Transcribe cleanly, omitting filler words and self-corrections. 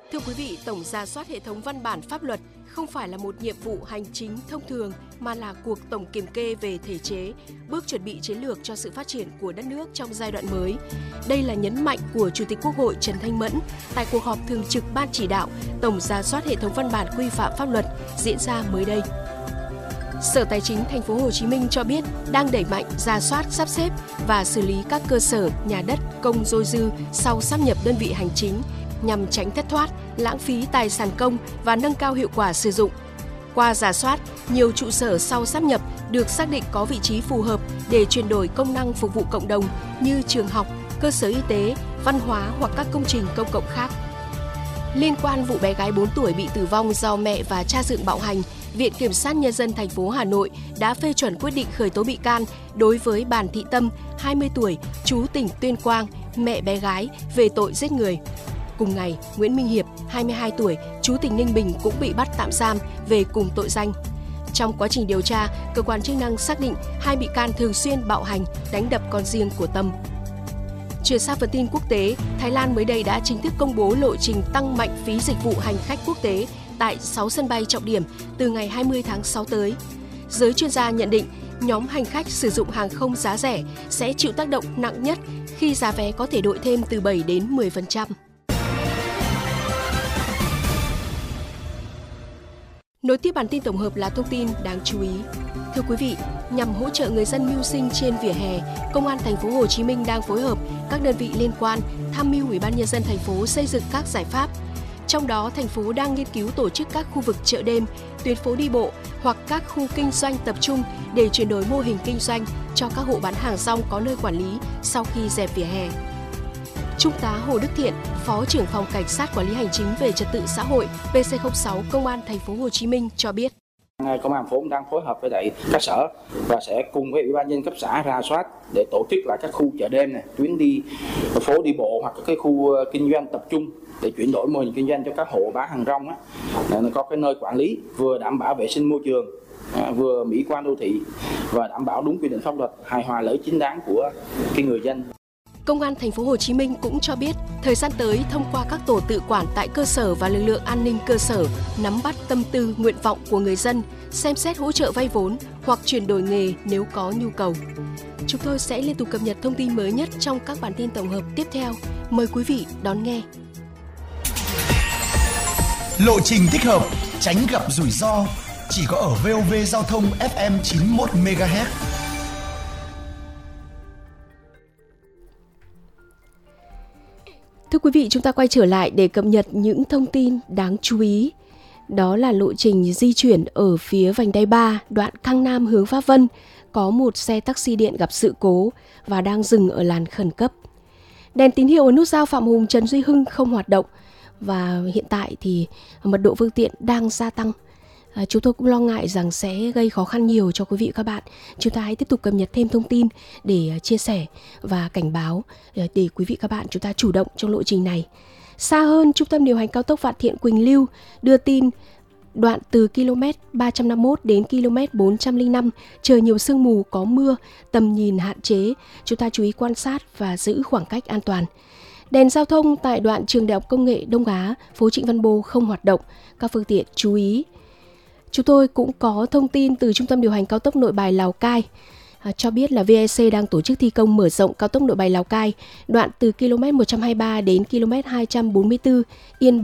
Thưa quý vị, tổng rà soát hệ thống văn bản pháp luật không phải là một nhiệm vụ hành chính thông thường mà là cuộc tổng kiểm kê về thể chế, bước chuẩn bị chiến lược cho sự phát triển của đất nước trong giai đoạn mới. Đây là nhấn mạnh của Chủ tịch Quốc hội Trần Thanh Mẫn tại cuộc họp thường trực Ban chỉ đạo tổng rà soát hệ thống văn bản quy phạm pháp luật diễn ra mới đây. Sở Tài chính Thành phố Hồ Chí Minh cho biết đang đẩy mạnh rà soát, sắp xếp và xử lý các cơ sở nhà đất công dôi dư sau sáp nhập đơn vị hành chính nhằm tránh thất thoát, lãng phí tài sản công và nâng cao hiệu quả sử dụng. Qua rà soát, nhiều trụ sở sau sáp nhập được xác định có vị trí phù hợp để chuyển đổi công năng phục vụ cộng đồng như trường học, cơ sở y tế, văn hóa hoặc các công trình công cộng khác. Liên quan vụ bé gái 4 tuổi bị tử vong do mẹ và cha dượng bạo hành, Viện Kiểm sát Nhân dân thành phố Hà Nội đã phê chuẩn quyết định khởi tố bị can đối với Bàn Thị Tâm, 20 tuổi, trú tỉnh Tuyên Quang, mẹ bé gái về tội giết người. Cùng ngày, Nguyễn Minh Hiệp, 22 tuổi, trú tỉnh Ninh Bình cũng bị bắt tạm giam về cùng tội danh. Trong quá trình điều tra, cơ quan chức năng xác định hai bị can thường xuyên bạo hành, đánh đập con riêng của Tâm. Chuyển sang phần tin quốc tế, Thái Lan mới đây đã chính thức công bố lộ trình tăng mạnh phí dịch vụ hành khách quốc tế tại 6 sân bay trọng điểm từ ngày 20 tháng 6 tới. Giới chuyên gia nhận định, nhóm hành khách sử dụng hàng không giá rẻ sẽ chịu tác động nặng nhất khi giá vé có thể đội thêm từ 7 đến 10%. Nối tiếp bản tin tổng hợp là thông tin đáng chú ý. Thưa quý vị, nhằm hỗ trợ người dân mưu sinh trên vỉa hè, Công an Thành phố Hồ Chí Minh đang phối hợp các đơn vị liên quan tham mưu Ủy ban Nhân dân thành phố xây dựng các giải pháp. Trong đó, thành phố đang nghiên cứu tổ chức các khu vực chợ đêm, tuyến phố đi bộ hoặc các khu kinh doanh tập trung để chuyển đổi mô hình kinh doanh cho các hộ bán hàng rong có nơi quản lý sau khi dẹp vỉa hè. Trung tá Hồ Đức Thiện, Phó trưởng phòng Cảnh sát Quản lý Hành chính về Trật tự xã hội PC06 Công an Thành phố Hồ Chí Minh cho biết. Công an thành phố đang phối hợp với các sở và sẽ cùng với Ủy ban nhân dân cấp xã rà soát để tổ chức lại các khu chợ đêm này, tuyến đi phố đi bộ hoặc các khu kinh doanh tập trung để chuyển đổi mô hình kinh doanh cho các hộ bán hàng rong có cái nơi quản lý vừa đảm bảo vệ sinh môi trường, vừa mỹ quan đô thị và đảm bảo đúng quy định pháp luật, hài hòa lợi ích chính đáng của người dân. Công an Thành phố Hồ Chí Minh cũng cho biết, thời gian tới thông qua các tổ tự quản tại cơ sở và lực lượng an ninh cơ sở nắm bắt tâm tư, nguyện vọng của người dân, xem xét hỗ trợ vay vốn hoặc chuyển đổi nghề nếu có nhu cầu. Chúng tôi sẽ liên tục cập nhật thông tin mới nhất trong các bản tin tổng hợp tiếp theo. Mời quý vị đón nghe. Lộ trình thích hợp, tránh gặp rủi ro, chỉ có ở VOV Giao thông FM 91 MHz. Thưa quý vị, chúng ta quay trở lại để cập nhật những thông tin đáng chú ý. Đó là lộ trình di chuyển ở phía vành đai 3, đoạn Cang Nam hướng Pháp Vân. Có một xe taxi điện gặp sự cố và đang dừng ở làn khẩn cấp. Đèn tín hiệu ở nút giao Phạm Hùng Trần Duy Hưng không hoạt động. Và hiện tại thì mật độ phương tiện đang gia tăng. Chúng tôi cũng lo ngại rằng sẽ gây khó khăn nhiều cho quý vị và các bạn. Chúng ta hãy tiếp tục cập nhật thêm thông tin để chia sẻ và cảnh báo để quý vị và các bạn chúng ta chủ động trong lộ trình này. Xa hơn, Trung tâm điều hành cao tốc Vạn Thiện Quỳnh Lưu đưa tin đoạn từ km 351 đến km 405 trời nhiều sương mù, có mưa, tầm nhìn hạn chế. Chúng ta chú ý quan sát và giữ khoảng cách an toàn. Đèn giao thông tại đoạn Trường Đại học Công nghệ Đông Á, phố Trịnh Văn Bô không hoạt động. Các phương tiện chú ý. Chúng tôi cũng có thông tin từ Trung tâm điều hành cao tốc Nội Bài Lào Cai cho biết là VEC đang tổ chức thi công mở rộng cao tốc Nội Bài Lào Cai đoạn từ km 123 đến km 244 Yên Bái